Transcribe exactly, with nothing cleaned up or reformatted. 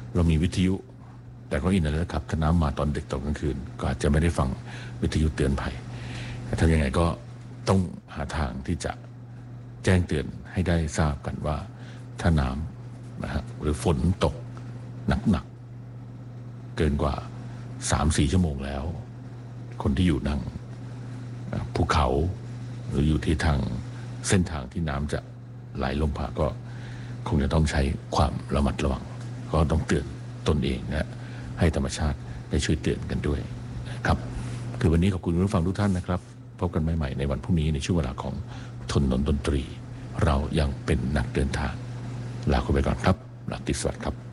เรามีวิทยุแต่ก็อินนะครับถ้าน้ำมาตอนดึกตอนกลางคืนก็อาจจะไม่ได้ฟังวิทยุเตือนภัยทำยังไงก็ต้องหาทางที่จะแจ้งเตือนให้ได้ทราบกันว่าถ้าน้ำนะฮะหรือฝนตกหนักๆเกินกว่า สามถึงสี่ ชั่วโมงแล้วคนที่อยู่นั่งภูเขาหรืออยู่ที่ทางเส้นทางที่น้ำจะไหลลงผ่านก็คงจะต้องใช้ความระมัดระวังก็ต้องเตือนตนเองนะให้ธรรมชาติได้ช่วยเตือนกันด้วยนะครับคือวันนี้ขอบคุณผู้ฟังทุกท่านนะครับพบกันใหม่ๆในวันพรุ่งนี้ในช่วงเวลาของถนนดนตรีเรายังเป็นนักเดินทางลาคุณไปก่อนครับราตรีสวัสดิ์ครับ